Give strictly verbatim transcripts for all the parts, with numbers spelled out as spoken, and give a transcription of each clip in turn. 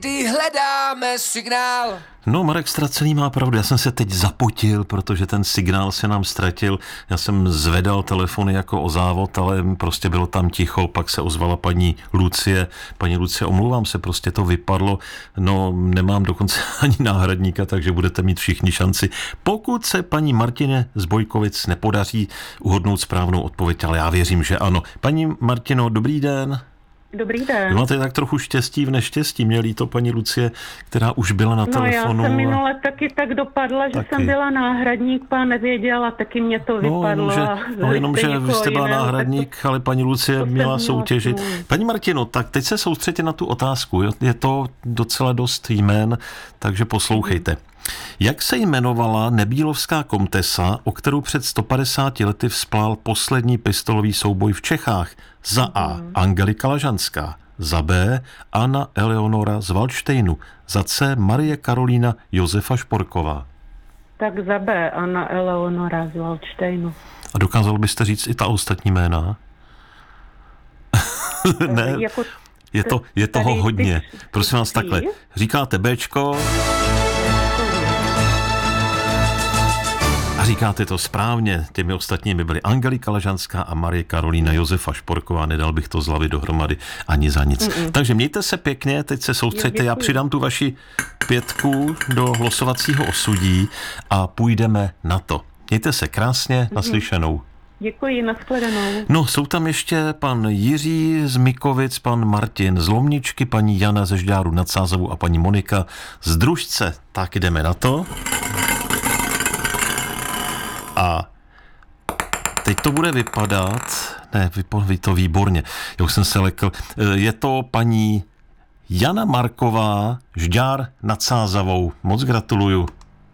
Ty hledáme signál. No, Marek Ztracený má pravdu, já jsem se teď zapotil, protože ten signál se nám ztratil. Já jsem zvedal telefony jako o závod, ale prostě bylo tam ticho, pak se ozvala paní Lucie. Paní Lucie, omlouvám se, prostě to vypadlo. No, nemám dokonce ani náhradníka, takže budete mít všichni šanci. Pokud se paní Martině z Bojkovic nepodaří uhodnout správnou odpověď, ale já věřím, že ano. Paní Martino, dobrý den. Dobrý den. Vy máte tak trochu štěstí v neštěstí. Měli to paní Lucie, která už byla na no, telefonu. No já jsem minule taky tak dopadla, že taky. jsem byla náhradník, pán nevěděl a taky mě to vypadlo. No, jenomže, no, jenomže vy jste byla jiného, náhradník, to, ale paní Lucie měla soutěžit. Měla paní Martino, tak teď se soustředěte na tu otázku. Je to docela dost jmén, takže poslouchejte. Jak se jmenovala nebílovská komtesa, o kterou před sto padesáti lety vzplál poslední pistolový souboj v Čechách? Za A. Angelika Lažanská, za B. Anna Eleonora z Valdštejnu, za C. Marie Karolína Josefa Šporková. Tak za B. Anna Eleonora z Valdštejnu. A dokázal byste říct i ta ostatní jména? Ne, jako je, to, je toho hodně. Prosím vás takhle, říkáte Bčko... A říkáte to správně, těmi ostatními byly Angelika Lažanská a Marie Karolína Josefa Šporková, nedal bych to z hlavy dohromady ani za nic. Mm-mm. Takže mějte se pěkně, teď se soustřeďte, já přidám tu vaši pětku do losovacího osudí a půjdeme na to. Mějte se krásně, naslyšenou. Děkuji, nashledanou. No, jsou tam ještě pan Jiří z Mikovic, pan Martin z Lomničky, paní Jana ze Žďáru nad Sázavou a paní Monika z Družce. Tak jdeme na to. A teď to bude vypadat, ne, vy to výborně, já už jsem se lekl, je to paní Jana Marková, Žďár nad Sázavou. Moc gratuluju.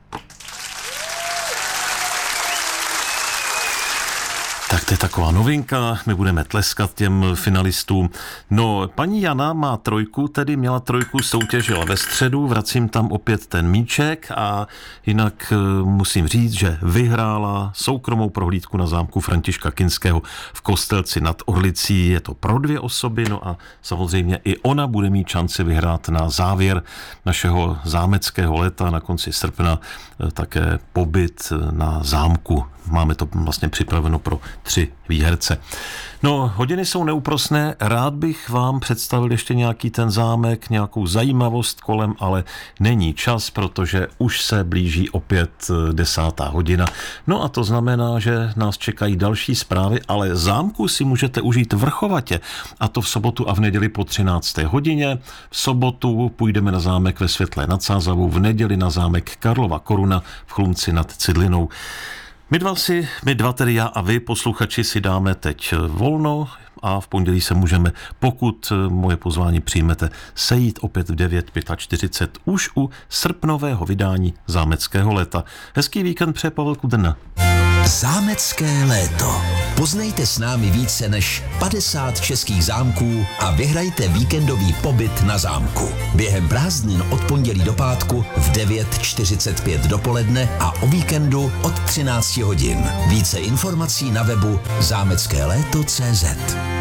Tak to je taková novinka, my budeme tleskat těm finalistům. No, paní Jana má trojku, tedy měla trojku, soutěžila ve středu, vracím tam opět ten míček a jinak musím říct, že vyhrála soukromou prohlídku na zámku Františka Kinského v Kostelci nad Orlicí. Je to pro dvě osoby, no a samozřejmě i ona bude mít šanci vyhrát na závěr našeho zámeckého léta na konci srpna také pobyt na zámku. Máme to vlastně připraveno pro tři výherce. No, hodiny jsou neúprosné, rád bych vám představil ještě nějaký ten zámek, nějakou zajímavost kolem, ale není čas, protože už se blíží opět desátá hodina. No a to znamená, že nás čekají další zprávy, ale zámku si můžete užít vrchovatě, a to v sobotu a v neděli po třinácté hodině. V sobotu půjdeme na zámek ve Světlé nad Sázavou, v neděli na zámek Karlova Koruna v Chlumci nad Cidlinou. My dva si, my dva tedy já a vy, posluchači, si dáme teď volno a v pondělí se můžeme, pokud moje pozvání přijmete, sejít opět v devět čtyřicet pět už u srpnového vydání Zámeckého léta. Hezký víkend přeje Pavel Kudrna. Zámecké léto. Poznejte s námi více než padesát českých zámků a vyhrajte víkendový pobyt na zámku. Během prázdnin od pondělí do pátku v devět čtyřicet pět dopoledne a o víkendu od třináct hodin. Více informací na webu zámecké léto tečka cé zet.